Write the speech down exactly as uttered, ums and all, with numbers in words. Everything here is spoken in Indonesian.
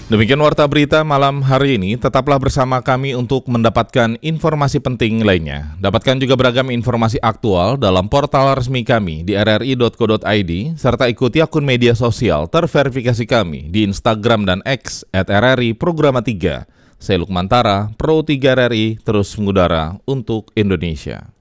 Demikian warta berita malam hari ini, tetaplah bersama kami untuk mendapatkan informasi penting lainnya. Dapatkan juga beragam informasi aktual dalam portal resmi kami di r r i dot co dot i d, serta ikuti akun media sosial terverifikasi kami di Instagram dan X at r r i programa tiga. Saya Lukman Tara, Pro tiga R R I, terus mengudara untuk Indonesia.